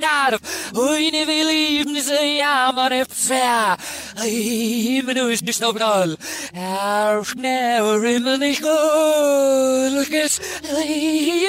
snart. Ui, ni vil liv, ni se jammerne fær. Ui, men nu is ni snobnol. Er snæver, men ikke skål. Ui,